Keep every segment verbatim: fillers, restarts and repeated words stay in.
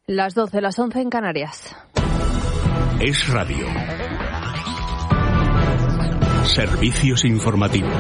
Las doce, las once en Canarias. Es Radio. Servicios informativos.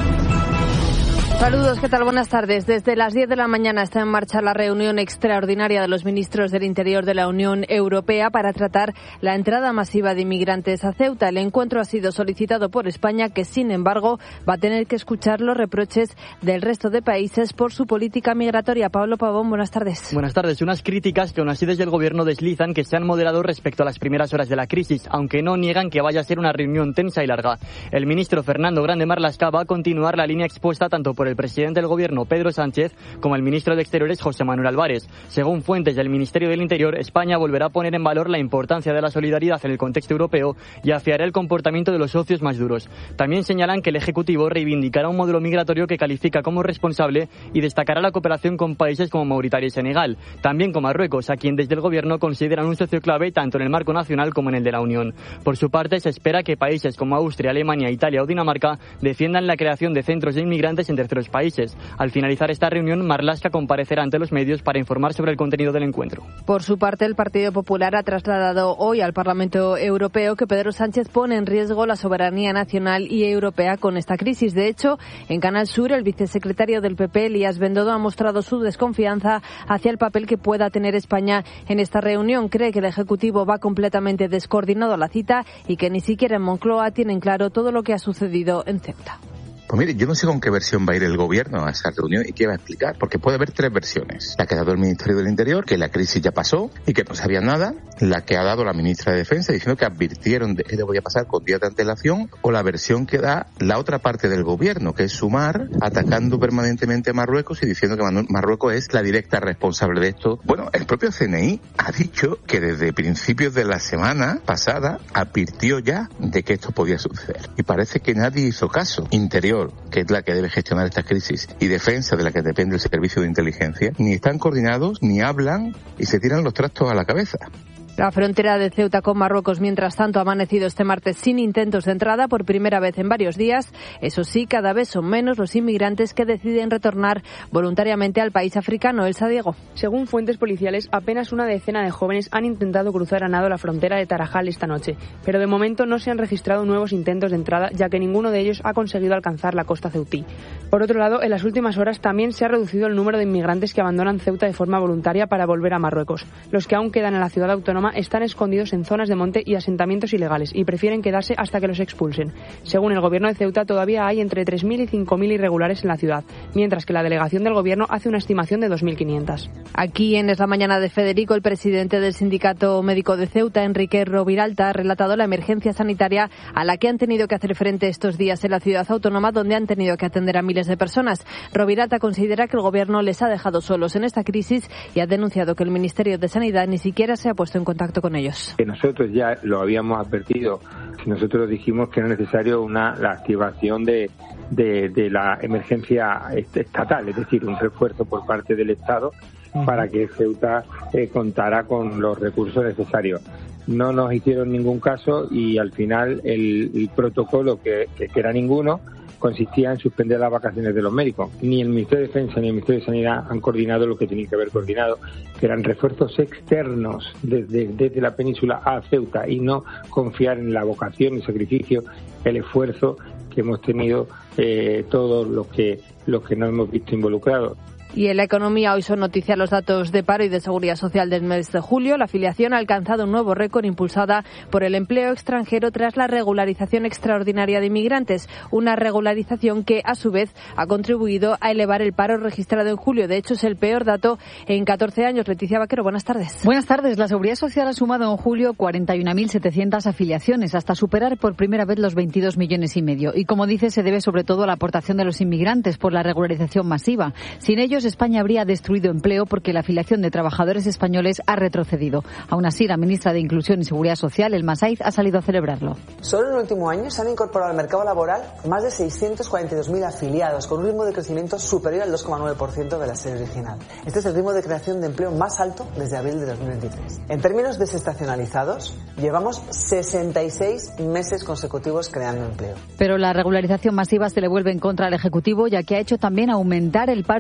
Saludos, ¿qué tal? Buenas tardes. Desde las diez de la mañana está en marcha la reunión extraordinaria de los ministros del Interior de la Unión Europea para tratar la entrada masiva de inmigrantes a Ceuta. El encuentro ha sido solicitado por España, que sin embargo va a tener que escuchar los reproches del resto de países por su política migratoria. Pablo Pavón, buenas tardes. Buenas tardes. Unas críticas que aún así desde el Gobierno deslizan que se han moderado respecto a las primeras horas de la crisis, aunque no niegan que vaya a ser una reunión tensa y larga. El ministro Fernando Grande Marlaska va a continuar la línea expuesta tanto por el presidente del Gobierno, Pedro Sánchez, como el ministro de Exteriores, José Manuel Álvarez. Según fuentes del Ministerio del Interior, España volverá a poner en valor la importancia de la solidaridad en el contexto europeo y afiará el comportamiento de los socios más duros. También señalan que el Ejecutivo reivindicará un modelo migratorio que califica como responsable y destacará la cooperación con países como Mauritania y Senegal, también con Marruecos, a quien desde el Gobierno consideran un socio clave tanto en el marco nacional como en el de la Unión. Por su parte, se espera que países como Austria, Alemania, Italia o Dinamarca defiendan la creación de centros de inmigrantes en terceros países. Al finalizar esta reunión, Marlaska comparecerá ante los medios para informar sobre el contenido del encuentro. Por su parte, el Partido Popular ha trasladado hoy al Parlamento Europeo que Pedro Sánchez pone en riesgo la soberanía nacional y europea con esta crisis. De hecho, en Canal Sur, el vicesecretario del P P, Elías Bendodo, ha mostrado su desconfianza hacia el papel que pueda tener España en esta reunión. Cree que el Ejecutivo va completamente descoordinado a la cita y que ni siquiera en Moncloa tienen claro todo lo que ha sucedido en Ceuta. Pues mire, yo no sé con qué versión va a ir el Gobierno a esa reunión y qué va a explicar, porque puede haber tres versiones. La que ha dado el Ministerio del Interior, que la crisis ya pasó y que no sabía nada. La que ha dado la Ministra de Defensa, diciendo que advirtieron de que le voy a pasar con días de antelación. O la versión que da la otra parte del Gobierno, que es Sumar, atacando permanentemente a Marruecos y diciendo que Marruecos es la directa responsable de esto. Bueno, el propio C N I ha dicho que desde principios de la semana pasada advirtió ya de que esto podía suceder. Y parece que nadie hizo caso. Interior, que es la que debe gestionar esta crisis, y Defensa, de la que depende el servicio de inteligencia, ni están coordinados, ni hablan y se tiran los trastos a la cabeza. La frontera de Ceuta con Marruecos, mientras tanto, ha amanecido este martes sin intentos de entrada por primera vez en varios días. Eso sí, cada vez son menos los inmigrantes que deciden retornar voluntariamente al país africano. Elsa Diego. Según fuentes policiales, apenas una decena de jóvenes han intentado cruzar a nado la frontera de Tarajal esta noche, pero de momento no se han registrado nuevos intentos de entrada, ya que ninguno de ellos ha conseguido alcanzar la costa ceutí. Por otro lado, en las últimas horas también se ha reducido el número de inmigrantes que abandonan Ceuta de forma voluntaria para volver a Marruecos. Los que aún quedan en la ciudad autónoma están escondidos en zonas de monte y asentamientos ilegales y prefieren quedarse hasta que los expulsen. Según el Gobierno de Ceuta, todavía hay entre tres mil y cinco mil irregulares en la ciudad, mientras que la delegación del Gobierno hace una estimación de dos mil quinientos. Aquí en Es la Mañana de Federico, el presidente del Sindicato Médico de Ceuta, Enrique Roviralta, ha relatado la emergencia sanitaria a la que han tenido que hacer frente estos días en la ciudad autónoma, donde han tenido que atender a miles de personas. Roviralta considera que el Gobierno les ha dejado solos en esta crisis y ha denunciado que el Ministerio de Sanidad ni siquiera se ha puesto en contacto con ellos. Que nosotros ya lo habíamos advertido, nosotros dijimos que era necesario una la activación de, de, de la emergencia estatal, es decir, un refuerzo por parte del Estado para que Ceuta eh, contara con los recursos necesarios. No nos hicieron ningún caso y al final el, el protocolo, que, que, que era ninguno, consistía en suspender las vacaciones de los médicos. Ni el Ministerio de Defensa ni el Ministerio de Sanidad han coordinado lo que tenían que haber coordinado, que eran refuerzos externos desde, desde la península a Ceuta, y no confiar en la vocación, el sacrificio, el esfuerzo que hemos tenido eh, todos los que, los que nos hemos visto involucrados. Y en la economía hoy son noticia los datos de paro y de seguridad social del mes de julio. La afiliación ha alcanzado un nuevo récord impulsada por el empleo extranjero tras la regularización extraordinaria de inmigrantes. Una regularización que, a su vez, ha contribuido a elevar el paro registrado en julio. De hecho, es el peor dato en catorce años. Leticia Vaquero, buenas tardes. Buenas tardes. La Seguridad Social ha sumado en julio cuarenta y una mil setecientas afiliaciones, hasta superar por primera vez los veintidós millones y medio. Y, como dice, se debe sobre todo a la aportación de los inmigrantes por la regularización masiva. Sin ellos, España habría destruido empleo porque la afiliación de trabajadores españoles ha retrocedido. Aún así, la ministra de Inclusión y Seguridad Social, Elma Saiz, ha salido a celebrarlo. Solo en el último año se han incorporado al mercado laboral más de seiscientos cuarenta y dos mil afiliados, con un ritmo de crecimiento superior al dos coma nueve por ciento de la serie original. Este es el ritmo de creación de empleo más alto desde abril de dos mil veintitrés. En términos desestacionalizados, llevamos sesenta y seis meses consecutivos creando empleo. Pero la regularización masiva se le vuelve en contra al Ejecutivo, ya que ha hecho también aumentar el paro en julio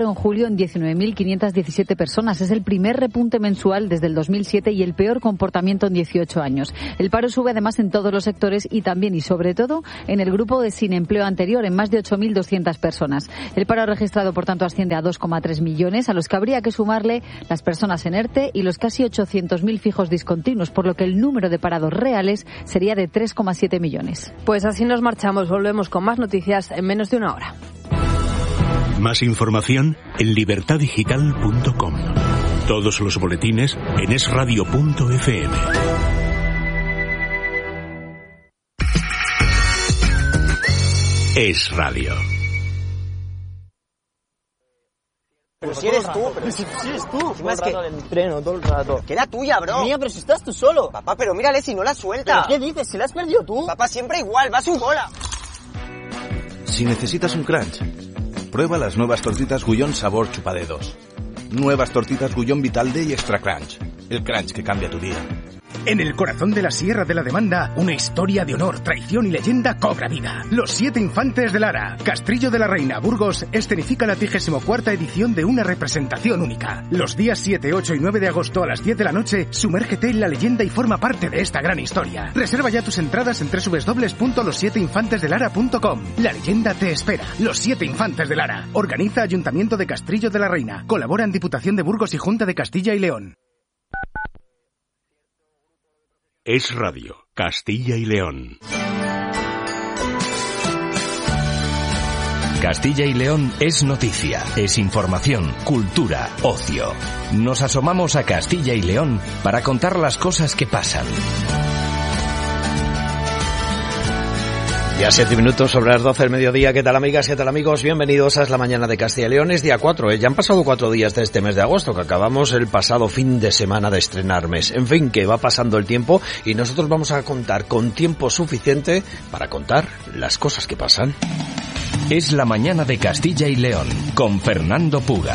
en diecinueve mil quinientas diecisiete personas. Es el primer repunte mensual desde el dos mil siete y el peor comportamiento en dieciocho años. El paro sube además en todos los sectores y también y sobre todo en el grupo de sin empleo anterior, en más de ocho mil doscientas personas. El paro registrado, por tanto, asciende a dos coma tres millones, a los que habría que sumarle las personas en ERTE y los casi ochocientos mil fijos discontinuos, por lo que el número de parados reales sería de tres coma siete millones. Pues así nos marchamos. Volvemos con más noticias en menos de una hora. Más información en libertad digital punto com. Todos los boletines en es radio punto efe eme. Es Radio. Pero si eres tú, pero si, si eres tú. Si más que el entreno todo el rato. Que era tuya, bro. Mía, pero si estás tú solo. Papá, pero mírale si no la suelta. ¿Pero qué dices? Si la has perdido tú. Papá, siempre igual, va su bola. Si necesitas un crunch, prueba las nuevas tortitas Gullón sabor chupadedos. Nuevas tortitas Gullón Vital Day y Extra Crunch. El crunch que cambia tu día. En el corazón de la Sierra de la Demanda, una historia de honor, traición y leyenda cobra vida. Los siete infantes de Lara. Castrillo de la Reina, Burgos, escenifica la trigésima cuarta edición de una representación única. Los días siete, ocho y nueve de agosto a las diez de la noche, sumérgete en la leyenda y forma parte de esta gran historia. Reserva ya tus entradas en doble u doble u doble u punto los siete infantes de lara punto com. La leyenda te espera. Los siete infantes de Lara. Organiza Ayuntamiento de Castrillo de la Reina. Colaboran Diputación de Burgos y Junta de Castilla y León. Es Radio, Castilla y León. Castilla y León es noticia, es información, cultura, ocio. Nos asomamos a Castilla y León para contar las cosas que pasan. Ya siete minutos sobre las doce del mediodía. ¿Qué tal, amigas? ¿Qué tal, amigos? Bienvenidos a Es la Mañana de Castilla y León. Es día cuatro, ¿eh? Ya han pasado cuatro días de este mes de agosto, que acabamos el pasado fin de semana de estrenar mes. En fin, que va pasando el tiempo y nosotros vamos a contar con tiempo suficiente para contar las cosas que pasan. Es la Mañana de Castilla y León, con Fernando Puga.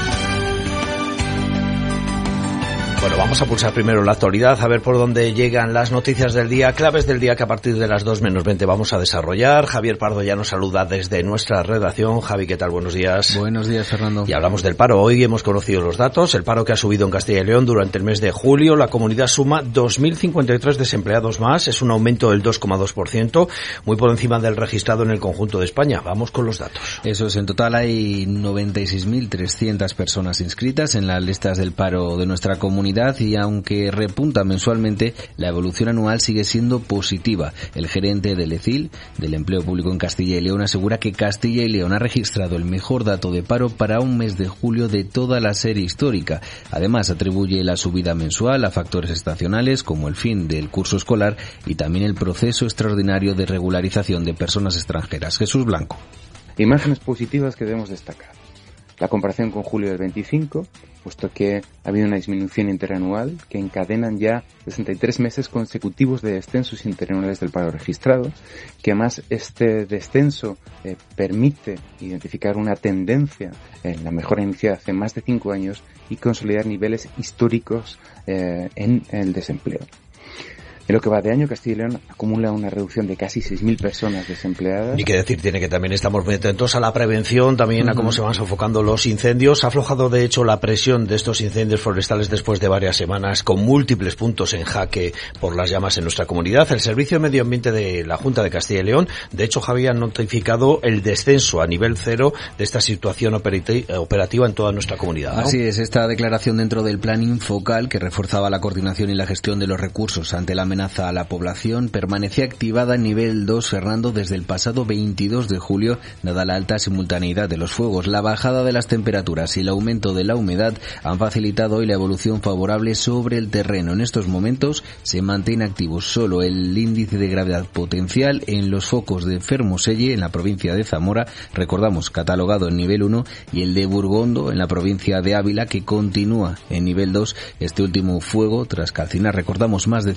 Bueno, vamos a pulsar primero la actualidad, a ver por dónde llegan las noticias del día, claves del día que a partir de las dos menos veinte vamos a desarrollar. Javier Pardo ya nos saluda desde nuestra redacción. Javi, ¿qué tal? Buenos días. Buenos días, Fernando. Y hablamos del paro. Hoy hemos conocido los datos. El paro que ha subido en Castilla y León durante el mes de julio. La comunidad suma dos mil cincuenta y tres desempleados más. Es un aumento del dos coma dos por ciento, muy por encima del registrado en el conjunto de España. Vamos con los datos. Eso es, en total hay noventa y seis mil trescientas personas inscritas en las listas del paro de nuestra comunidad. Y aunque repunta mensualmente, la evolución anual sigue siendo positiva. El gerente del E C I L, del Empleo Público en Castilla y León, asegura que Castilla y León ha registrado el mejor dato de paro para un mes de julio de toda la serie histórica. Además, atribuye la subida mensual a factores estacionales como el fin del curso escolar y también el proceso extraordinario de regularización de personas extranjeras. Jesús Blanco. Imágenes positivas que debemos destacar. La comparación con julio del veinticinco, puesto que ha habido una disminución interanual que encadenan ya sesenta y tres meses consecutivos de descensos interanuales del paro registrado, que además este descenso eh, permite identificar una tendencia en la mejora iniciada hace más de cinco años y consolidar niveles históricos eh, en, en el desempleo. En lo que va de año, Castilla y León acumula una reducción de casi seis mil personas desempleadas. Y que decir tiene que también estamos muy atentos a la prevención, también uh-huh. a cómo se van sofocando los incendios. Ha aflojado, de hecho, la presión de estos incendios forestales después de varias semanas con múltiples puntos en jaque por las llamas en nuestra comunidad. El Servicio de Medio Ambiente de la Junta de Castilla y León, de hecho, Javier, ha notificado el descenso a nivel cero de esta situación operativa en toda nuestra comunidad, ¿no? Así es, esta declaración dentro del plan Infocal, que reforzaba la coordinación y la gestión de los recursos ante la amenaza a la población, permanecía activada en nivel dos, Fernando, desde el pasado veintidós de julio, dada la alta simultaneidad de los fuegos. La bajada de las temperaturas y el aumento de la humedad han facilitado hoy la evolución favorable sobre el terreno. En estos momentos se mantiene activo solo el índice de gravedad potencial en los focos de Fermoselle, en la provincia de Zamora, recordamos, catalogado en nivel uno, y el de Burgondo, en la provincia de Ávila, que continúa en nivel dos. Este último fuego, tras calcinar, recordamos, más de cincuenta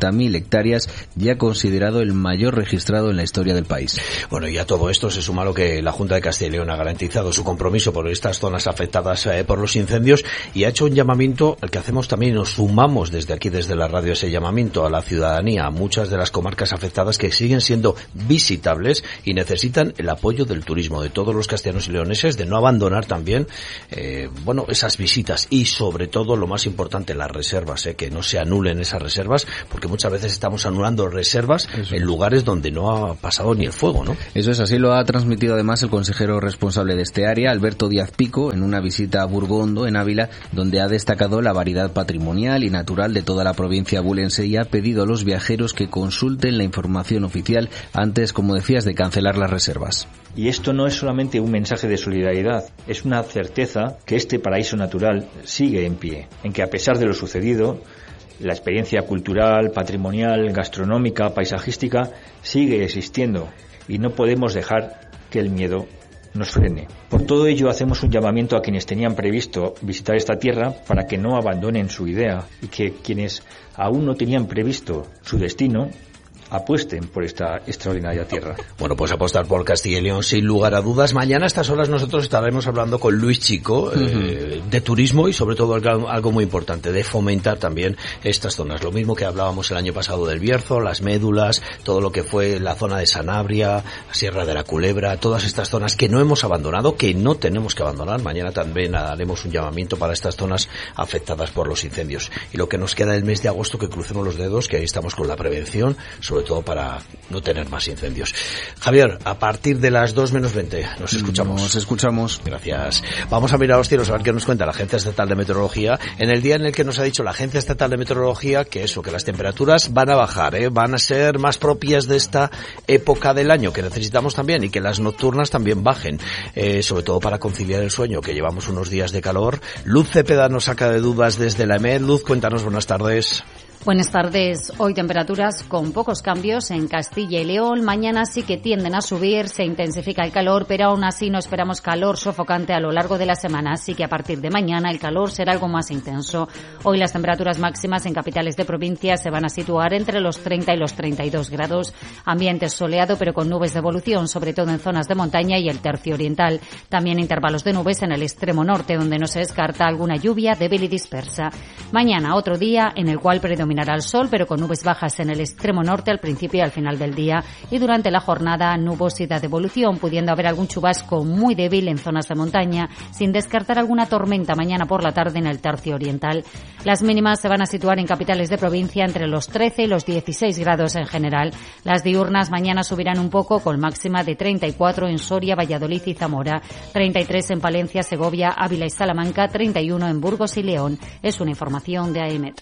cincuenta mil hectáreas, ya considerado el mayor registrado en la historia del país. Bueno, y a todo esto se suma lo que la Junta de Castilla y León ha garantizado su compromiso por estas zonas afectadas eh, por los incendios, y ha hecho un llamamiento al que hacemos también, nos sumamos desde aquí, desde la radio, ese llamamiento a la ciudadanía, a muchas de las comarcas afectadas que siguen siendo visitables y necesitan el apoyo del turismo de todos los castellanos y leoneses, de no abandonar también eh, bueno, esas visitas y sobre todo, lo más importante, las reservas, eh, que no se anulen esas reservas, porque muchas veces estamos anulando reservas Eso. en lugares donde no ha pasado ni el fuego, ¿no? Eso es así, lo ha transmitido además el consejero responsable de este área, Alberto Díaz Pico, en una visita a Burgondo, en Ávila, donde ha destacado la variedad patrimonial y natural de toda la provincia abulense y ha pedido a los viajeros que consulten la información oficial antes, como decías, de cancelar las reservas. Y esto no es solamente un mensaje de solidaridad, es una certeza que este paraíso natural sigue en pie, en que a pesar de lo sucedido, la experiencia cultural, patrimonial, gastronómica, paisajística sigue existiendo y no podemos dejar que el miedo nos frene. Por todo ello hacemos un llamamiento a quienes tenían previsto visitar esta tierra para que no abandonen su idea y que quienes aún no tenían previsto su destino apuesten por esta extraordinaria tierra. Bueno, pues apostar por Castilla y León sin lugar a dudas. Mañana a estas horas nosotros estaremos hablando con Luis Chico uh-huh. eh, de turismo y sobre todo algo, algo muy importante, de fomentar también estas zonas. Lo mismo que hablábamos el año pasado del Bierzo, las Médulas, todo lo que fue la zona de Sanabria, la Sierra de la Culebra, todas estas zonas que no hemos abandonado, que no tenemos que abandonar. Mañana también haremos un llamamiento para estas zonas afectadas por los incendios. Y lo que nos queda del mes de agosto, que crucemos los dedos, que ahí estamos con la prevención, sobre todo para no tener más incendios. Javier, a partir de las dos menos veinte nos escuchamos. Nos escuchamos. Gracias. Vamos a mirar a los cielos a ver qué nos cuenta la Agencia Estatal de Meteorología en el día en el que nos ha dicho la Agencia Estatal de Meteorología que eso, que las temperaturas van a bajar, ¿eh? van a ser más propias de esta época del año que necesitamos también, y que las nocturnas también bajen, eh, sobre todo para conciliar el sueño, que llevamos unos días de calor. Luz Cepeda nos saca de dudas desde la E M E D. Luz, cuéntanos, buenas tardes. Buenas tardes. Hoy temperaturas con pocos cambios en Castilla y León. Mañana sí que tienden a subir, se intensifica el calor, pero aún así no esperamos calor sofocante a lo largo de la semana. Así que a partir de mañana el calor será algo más intenso. Hoy las temperaturas máximas en capitales de provincia se van a situar entre los treinta y los treinta y dos grados. Ambiente soleado pero con nubes de evolución, sobre todo en zonas de montaña y el tercio oriental. También intervalos de nubes en el extremo norte, donde no se descarta alguna lluvia débil y dispersa. Mañana otro día en el cual predomina al sol, pero con nubes bajas en el extremo norte al principio y al final del día, y durante la jornada nubosidad de evolución, pudiendo haber algún chubasco muy débil en zonas de montaña, sin descartar alguna tormenta mañana por la tarde en el tercio oriental. Las mínimas se van a situar en capitales de provincia entre los trece y los dieciséis grados en general. Las diurnas mañana subirán un poco, con máxima de treinta y cuatro en Soria, Valladolid y Zamora, treinta y tres en Palencia, Segovia, Ávila y Salamanca, treinta y uno en Burgos y León. Es una información de A E M E T.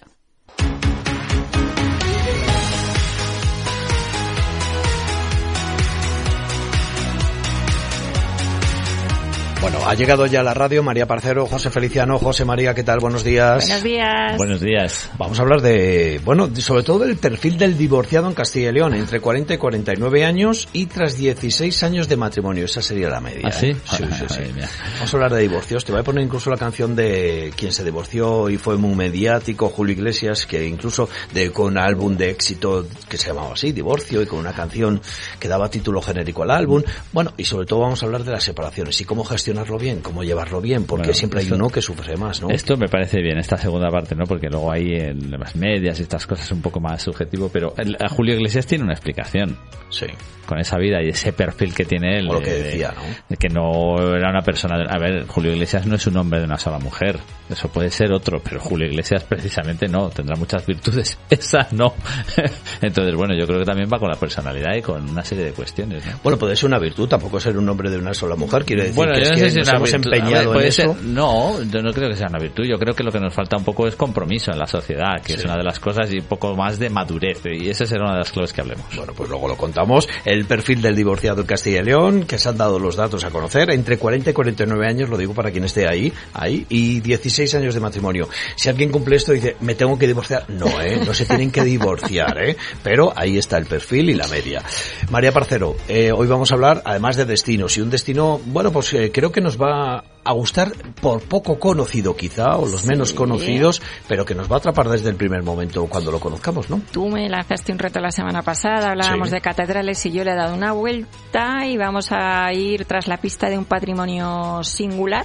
Bueno, ha llegado ya a la radio María Parcero, José Feliciano. José María, ¿qué tal? Buenos días. Buenos días. Buenos días. Vamos a hablar de, bueno, sobre todo del perfil del divorciado en Castilla y León, entre cuarenta y cuarenta y nueve años y tras dieciséis años de matrimonio. Esa sería la media. ¿Ah, sí? ¿eh? Sí, sí, sí. Vamos a hablar de divorcios. Te voy a poner incluso la canción de quien se divorció y fue muy mediático, Julio Iglesias, que incluso de, con un álbum de éxito que se llamaba así, Divorcio, y con una canción que daba título genérico al álbum. Bueno, y sobre todo vamos a hablar de las separaciones y cómo gestionarlo bien, cómo llevarlo bien, porque bueno, siempre hay uno que sufre más, ¿no? Esto me parece bien, esta segunda parte, ¿no? Porque luego hay en las medias y estas cosas un poco más subjetivo, pero el, a Julio Iglesias tiene una explicación. Sí. Con esa vida y ese perfil que tiene él. O lo que decía, ¿no? De que no era una persona... De, a ver, Julio Iglesias no es un hombre de una sola mujer. Eso puede ser otro, pero Julio Iglesias precisamente no. Tendrá muchas virtudes. Esa no. Entonces, bueno, yo creo que también va con la personalidad y con una serie de cuestiones, ¿no? Bueno, puede ser una virtud, tampoco ser un hombre de una sola mujer. Quiere decir bueno, que, yo no es sé que si nos una hemos virtud. empeñado A ver, en ser, eso. No, yo no creo que sea una virtud. Yo creo que lo que nos falta un poco es compromiso en la sociedad, que sí. es una de las cosas, y un poco más de madurez. Y esa será una de las claves que hablemos. Bueno, pues luego lo contamos. El perfil del divorciado en Castilla y León, que se han dado los datos a conocer, entre cuarenta y cuarenta y nueve años, lo digo para quien esté ahí, ahí, y dieciséis años de matrimonio. Si alguien cumple esto y dice, me tengo que divorciar, no, eh, no se tienen que divorciar, eh, pero ahí está el perfil y la media. María Parcero, eh, hoy vamos a hablar, además de destinos, y un destino, bueno, pues eh, creo creo que nos va a gustar por poco conocido quizá, o los menos sí. conocidos, pero que nos va a atrapar desde el primer momento cuando lo conozcamos, ¿no? Tú me lanzaste un reto la semana pasada, hablábamos sí. de catedrales y yo le he dado una vuelta y vamos a ir tras la pista de un patrimonio singular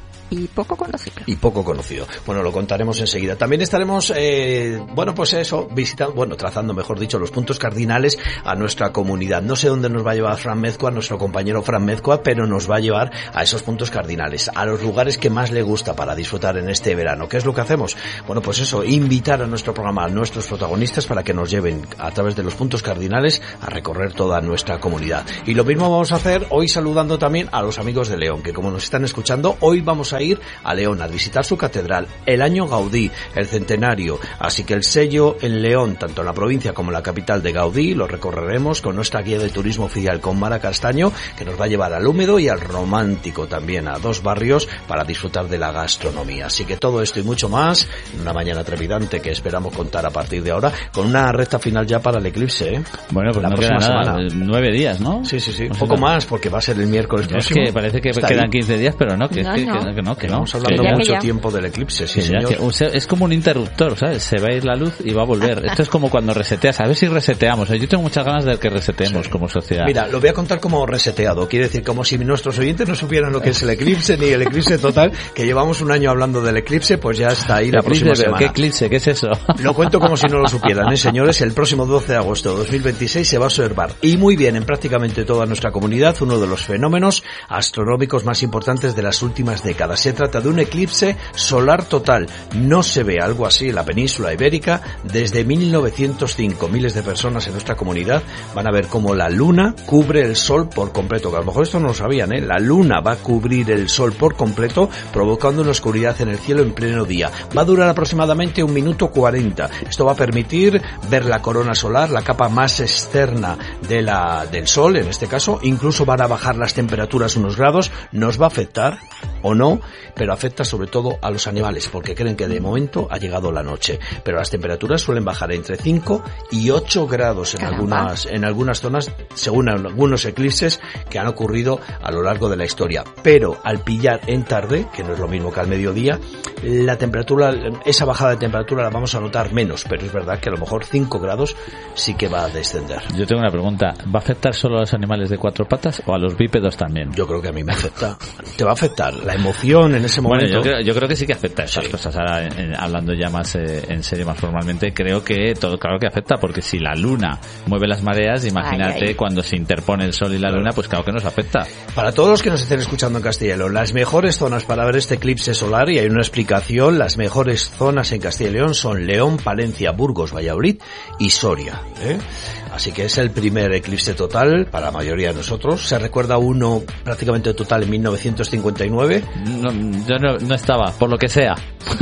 y poco conocido. Y poco conocido. Bueno, lo contaremos enseguida. También estaremos, eh, bueno, pues eso, visitando, bueno, trazando, mejor dicho, los puntos cardinales a nuestra comunidad. No sé dónde nos va a llevar Fran Mezcua, nuestro compañero Fran Mezcua, pero nos va a llevar a esos puntos cardinales, a los lugares que más le gusta para disfrutar en este verano. ¿Qué es lo que hacemos? Bueno, pues eso, invitar a nuestro programa, a nuestros protagonistas para que nos lleven a través de los puntos cardinales a recorrer toda nuestra comunidad. Y lo mismo vamos a hacer hoy saludando también a los amigos de León, que como nos están escuchando, hoy vamos a ir a León a visitar su catedral, el año Gaudí, el centenario, así que el sello en León, tanto en la provincia como en la capital de Gaudí, lo recorreremos con nuestra guía de turismo oficial, con Mara Castaño, que nos va a llevar al húmedo y al romántico también, a dos barrios para disfrutar de la gastronomía. Así que todo esto y mucho más en una mañana trepidante que esperamos contar a partir de ahora, con una recta final ya para el eclipse, ¿eh? Bueno, pues la no próxima queda nada, semana. nueve días, ¿no? Sí, sí, sí, un no poco sé, más, porque va a ser el miércoles es próximo. que parece que Está quedan ahí. quince días, pero no, que, No, es que, no. que, que no, que no. Estamos hablando Que ya, mucho que ya. tiempo del eclipse, sí, Que ya, señor. que, o sea, es como un interruptor, ¿sabes? Se va a ir la luz y va a volver. Esto es como cuando reseteas. A ver si reseteamos. Yo tengo muchas ganas de que reseteemos sí. como sociedad. Mira, lo voy a contar como reseteado. Quiere decir, como si nuestros oyentes no supieran lo que es el eclipse, ni el eclipse total, que llevamos un año hablando del eclipse, pues ya está ahí la próxima semana. ¿Qué eclipse? ¿Qué es eso? Lo cuento como si no lo supieran, ¿eh, señores? El próximo doce de agosto de dos mil veintiséis se va a observar, y muy bien, en prácticamente toda nuestra comunidad, uno de los fenómenos astronómicos más importantes de las últimas décadas. Se trata de un eclipse solar total. No se ve algo así en la península ibérica desde mil novecientos cinco. Miles de personas en nuestra comunidad van a ver cómo la luna cubre el sol por completo, que a lo mejor esto no lo sabían, ¿eh? La luna va a cubrir el sol por completo, provocando una oscuridad en el cielo en pleno día. Va a durar aproximadamente un minuto cuarenta. Esto va a permitir ver la corona solar, la capa más externa de la, del sol, en este caso. Incluso van a bajar las temperaturas unos grados. Nos va a afectar o no, pero afecta sobre todo a los animales, porque creen que de momento ha llegado la noche. Pero las temperaturas suelen bajar entre cinco y ocho grados en algunas, en algunas zonas, según algunos eclipses que han ocurrido a lo largo de la historia. Pero al pillar en tarde, que no es lo mismo que al mediodía, la temperatura, esa bajada de temperatura la vamos a notar menos, pero es verdad que a lo mejor cinco grados sí que va a descender. Yo tengo una pregunta, ¿va a afectar solo a los animales de cuatro patas o a los bípedos también? Yo creo que a mí me afecta. Te va a afectar la emoción en ese momento. Bueno, yo creo, yo creo que sí que afecta esas sí. cosas. Ahora, en, hablando ya más eh, en serio, más formalmente, creo que todo, claro que afecta, porque si la luna mueve las mareas, imagínate ay, ay. cuando se interpone el sol y la claro. luna, pues claro que nos afecta. Para todos los que nos estén escuchando en Castilla y León, las mejores zonas para ver este eclipse solar, y hay una explicación, las mejores zonas en Castilla y León son León, Palencia, Burgos, Valladolid y Soria, ¿eh? Así que es el primer eclipse total para la mayoría de nosotros. Se recuerda uno prácticamente total en mil novecientos cincuenta y nueve. No, yo no, no estaba, por lo que sea.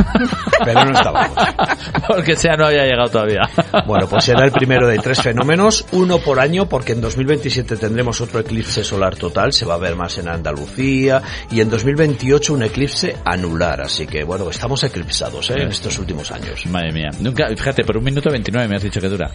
Pero no estábamos. Por lo que sea, no había llegado todavía. Bueno, pues será el primero de tres fenómenos, uno por año, porque en dos mil veintisiete tendremos otro eclipse solar total, se va a ver más en Andalucía, y en dos mil veintiocho un eclipse anular. Así que, bueno, estamos eclipsados, ¿eh? En estos últimos años. Madre mía. Nunca, fíjate, por un minuto veintinueve me has dicho que dura.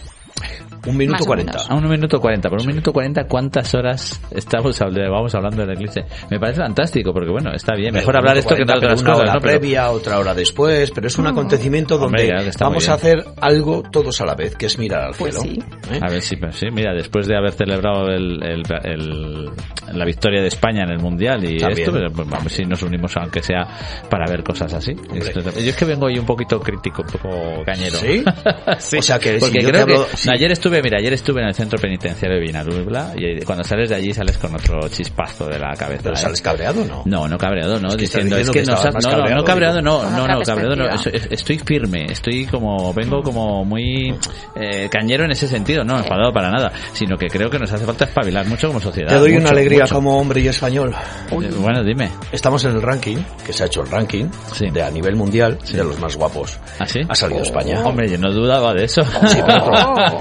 Un minuto cuarenta. A un minuto cuarenta. Por un minuto cuarenta, ¿cuántas horas estamos hablando, vamos hablando del eclipse? Me parece fantástico, porque bueno, está bien. Mejor hablar esto que de otras una cosas, hora ¿no? previa, pero... otra hora después, pero es un acontecimiento donde hombre, vamos a hacer algo todos a la vez, que es mirar al cielo. Pues sí. ¿Eh? A ver si, pues sí, mira, después de haber celebrado el, el, el, la victoria de España en el Mundial y también. Esto, pues vamos si nos unimos aunque sea para ver cosas así. Esto, yo es que vengo hoy un poquito crítico, un poco cañero. ¿Sí? Sí. O sea que porque si creo hablo, que sí. no, ayer estuve, mira, ayer estuve en el centro penitenciario de Vinalubla y cuando sales de allí sales con otro chispazo de la cabeza. ¿Pero ¿eh? sales cabreado no? No, no cabreado, no, es que diciendo, es que, que no, no, cabreado, no cabreado, no, no, no, cabreado no, estoy firme, estoy como, vengo como muy eh, cañero en ese sentido, no enfadado para nada, sino que creo que nos hace falta espabilar mucho como sociedad. Te doy mucho, una alegría mucho. como hombre y español. Uy. Bueno, dime. Estamos en el ranking, que se ha hecho el ranking sí. de a nivel mundial sí. de los más guapos. ¿Ah, sí? Ha salido oh. España. Hombre, yo no dudaba de eso. Sí, pero otro,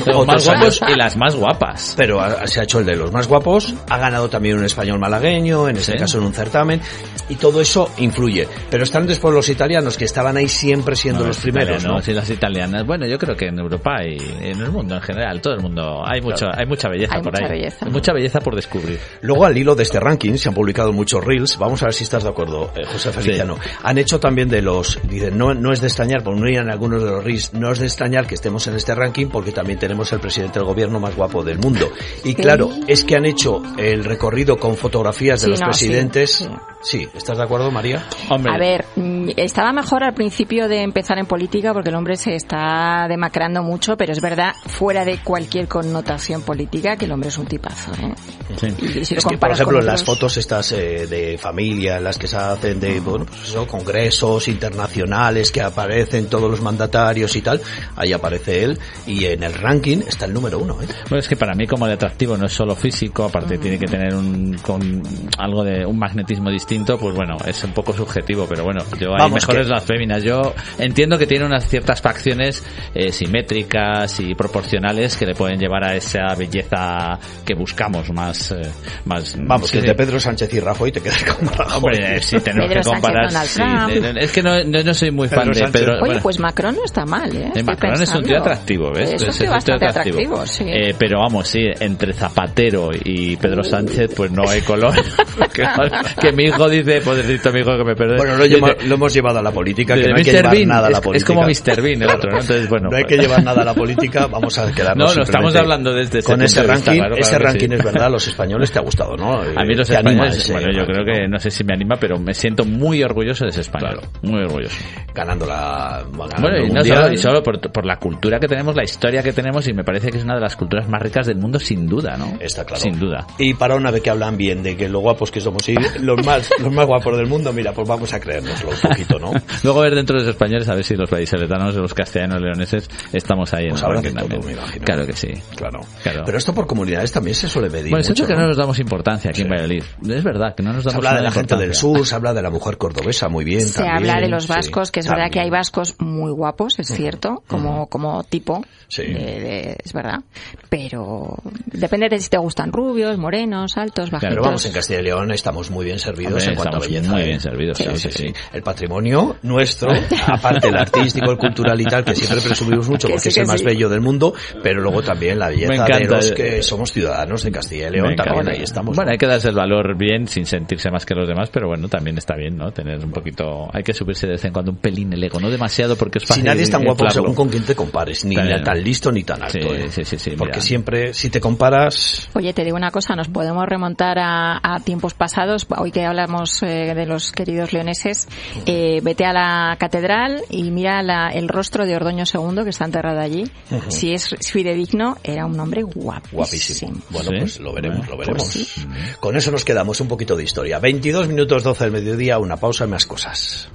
Los más guapos y las más guapas. Pero ha, se ha hecho el de los más guapos, ha ganado también un español malagueño, en este sí. caso en un certamen, y todo eso influye. Pero están después los italianos, que estaban ahí siempre siendo no, los primeros, ¿no? Sí, las italianas. Bueno, yo creo que en Europa y en el mundo en general, todo el mundo, hay mucho, claro. hay mucha belleza hay por mucha ahí. Belleza. Hay mucha belleza por descubrir. Luego, al hilo de este ranking, se han publicado muchos reels. Vamos a ver si estás de acuerdo, eh, José Feliciano. Sí. Han hecho también de los, dicen, no, no es de extrañar, por no ir en algunos de los reels, no es de extrañar que estemos en este ranking porque también tenemos el presidente del gobierno más guapo del mundo. Y claro, sí. es que han hecho el recorrido con fotografías de sí, los no, presidentes. Sí, sí. sí, ¿estás de acuerdo, María? Hombre. A ver, estaba mejor al principio de empezar en política porque el hombre se está demacrando mucho, pero es verdad, fuera de cualquier connotación política, que el hombre es un tipazo, ¿eh? Sí. Y si es que, por ejemplo, en las fotos estas eh, de familia, en las que se hacen de, bueno, pues eso, congresos internacionales que aparecen todos los mandatarios y tal, ahí aparece él, y en el ranking está el número uno, ¿eh? Bueno, es que para mí como de atractivo no es solo físico, aparte mm. tiene que tener un, con algo de un magnetismo distinto, pues bueno, es un poco subjetivo, pero bueno, yo hay Vamos mejores que... las féminas. Yo entiendo que tiene unas ciertas facciones eh, simétricas y proporcionales que le pueden llevar a esa belleza que buscamos más, eh, más. Vamos, sí, que sí. de Pedro Sánchez y Rajoy te quedas con Rajoy. Hombre, sí tenemos Pedro que comparar. Sí, de, es que no, no, no soy muy Pedro fan Sánchez. de Pedro. Oye, bueno, pues Macron no está mal, ¿eh? eh Macron pensando. es un tío atractivo, ¿ves? Es un tío bastante atractivo, atractivo sí. Eh, pero vamos, sí, entre Zapatero y Pedro Sánchez, pues no hay color. que, que mi hijo dice, pobrecito mi hijo que me perdone. Bueno, lo, lleva, lo hemos llevado a la política, que no hay que llevar Bean, nada a la es, política. Es como mister Bean el otro, ¿no? Entonces, bueno. No hay que llevar nada a la política, vamos a quedarnos No, no, estamos hablando desde con ese ranking, claro, ese claro ranking sí. es verdad, a los españoles te ha gustado, ¿no? A mí los te españoles, bueno, yo ranking, creo que, no sé si me anima, pero me siento muy orgulloso de ese español. Claro. Muy orgulloso. Ganando la, ganando bueno, y no solo, y solo por, por la cultura que tenemos, la historia que tenemos, y me parece que es una de las culturas más ricas del mundo, sin duda, ¿no? Está claro. Sin duda. Y para una vez que hablan bien de que lo guapos que somos y los más, los más guapos del mundo, mira, pues vamos a creérnoslo un poquito, ¿no? Luego ver dentro de los españoles a ver si los vallisoletanos, los castellanos, leoneses, estamos ahí pues en el ranking todo, también. me imagino. Claro que sí. Claro. claro. Pero esto por comunidades también se suele medir bueno, mucho, es que ¿no? no nos damos importancia aquí sí. en Valladolid. Es verdad que no nos damos Se habla de la importancia. gente del sur, se habla de la mujer cordobesa, muy bien. Se también, habla de los vascos, sí, que es también. verdad que hay vascos muy guapos, es cierto, como, como tipo, sí. de, de, es verdad. Pero depende de si te gustan rubios, morenos, altos, bajitos. Pero vamos, en Castilla y León estamos muy bien servidos Hombre, en cuanto a belleza. Muy ¿eh? bien servidos, sí, claro sí, que sí. sí. El patrimonio nuestro, aparte el artístico, el cultural y tal, que siempre presumimos mucho porque sí, es el más sí. bello del mundo, pero luego también la belleza de los que somos ciudadanos de Castilla y León, también ahí estamos. Bueno, ¿no? hay que darse el valor bien, sin sentirse más que los demás, pero bueno, también está bien, ¿no? Tener un poquito, hay que subirse de vez en cuando un pelín el ego, no demasiado porque es fácil. Si nadie es tan guapo inflarlo. según con quien te compares, ni también. tan listo ni tan alto. Sí, ¿eh? sí, sí, sí, porque mira. siempre, si te comparas... Oye, te digo una cosa, nos podemos remontar a, a tiempos pasados, hoy que hablamos eh, de los queridos leoneses, eh, vete a la catedral y mira la, el rostro de Ordoño segundo, que está enterrado allí. Uh-huh. Si es fidedigno, era un hombre guapísimo. Guapísimo. Bueno, ¿Sí? pues lo veremos, lo veremos. Pues sí. Con eso nos quedamos un poquito de historia. veintidós minutos doce del mediodía, una pausa y más cosas.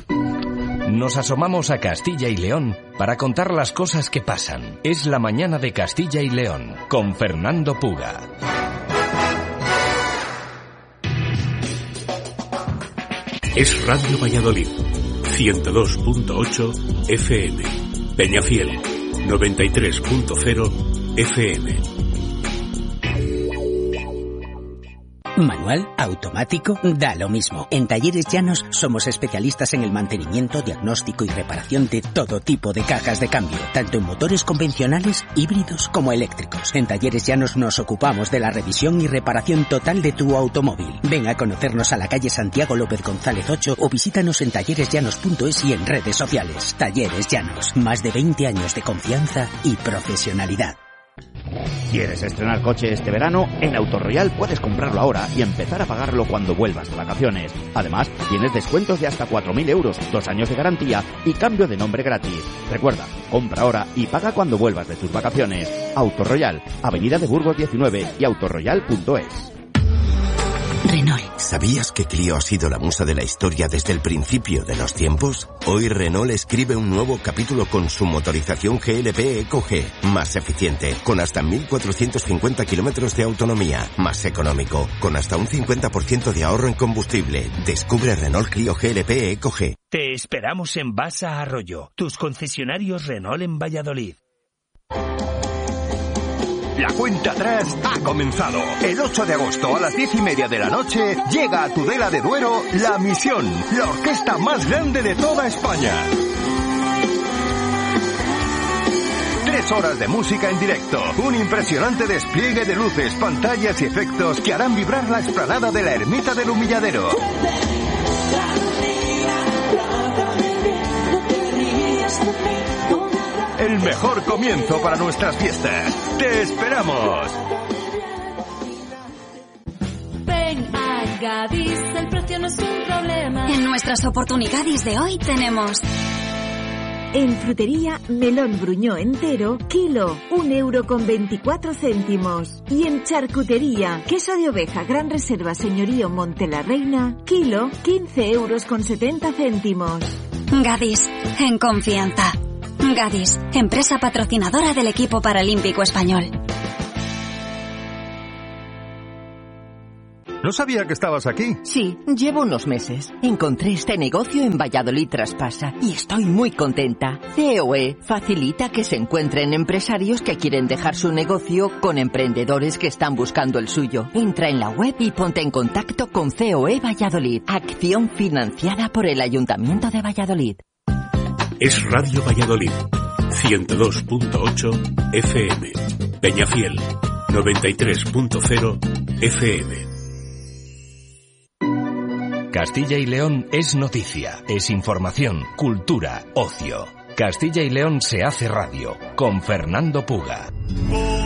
Nos asomamos a Castilla y León para contar las cosas que pasan. Es la mañana de Castilla y León, con Fernando Puga. Es Radio Valladolid, ciento dos punto ocho F M. Peñafiel, noventa y tres punto cero F M. Manual, automático, da lo mismo. En Talleres Llanos somos especialistas en el mantenimiento, diagnóstico y reparación de todo tipo de cajas de cambio, tanto en motores convencionales, híbridos como eléctricos. En Talleres Llanos nos ocupamos de la revisión y reparación total de tu automóvil. Ven a conocernos a la calle Santiago López González ocho o visítanos en talleres llanos punto es y en redes sociales. Talleres Llanos, más de veinte años de confianza y profesionalidad. ¿Quieres estrenar coche este verano? En Autorroyal puedes comprarlo ahora y empezar a pagarlo cuando vuelvas de vacaciones. Además, tienes descuentos de hasta cuatro mil euros, dos años de garantía y cambio de nombre gratis. Recuerda, compra ahora y paga cuando vuelvas de tus vacaciones. Autorroyal, Avenida de Burgos diecinueve y autorroyal punto es. Renault. ¿Sabías que Clio ha sido la musa de la historia desde el principio de los tiempos? Hoy Renault escribe un nuevo capítulo con su motorización G L P Eco G, más eficiente, con hasta mil cuatrocientos cincuenta kilómetros de autonomía, más económico, con hasta un cincuenta por ciento de ahorro en combustible. Descubre Renault Clio G L P Eco G. Te esperamos en Basa Arroyo, tus concesionarios Renault en Valladolid. La cuenta atrás ha comenzado. El ocho de agosto a las diez y media de la noche llega a Tudela de Duero La Misión, la orquesta más grande de toda España. Tres horas de música en directo, un impresionante despliegue de luces, pantallas y efectos que harán vibrar la explanada de la Ermita del Humilladero. El mejor comienzo para nuestras fiestas. ¡Te esperamos! Ven a Gadis, el precio no es un problema. En nuestras oportunidades de hoy tenemos... En frutería, melón bruñó entero, kilo, un euro con veinticuatro céntimos. Y en charcutería, queso de oveja Gran Reserva Señorío Monte la Reina, kilo, quince euros con setenta céntimos. Gadis, en confianza. Gadis, empresa patrocinadora del equipo paralímpico español. No sabía que estabas aquí. Sí, llevo unos meses. Encontré este negocio en Valladolid Traspasa y estoy muy contenta. C O E facilita que se encuentren empresarios que quieren dejar su negocio con emprendedores que están buscando el suyo. Entra en la web y ponte en contacto con C O E Valladolid. Acción financiada por el Ayuntamiento de Valladolid. Es Radio Valladolid, ciento dos punto ocho F M. Peñafiel, noventa y tres punto cero F M. Castilla y León es noticia, es información, cultura, ocio. Castilla y León se hace radio, con Fernando Puga.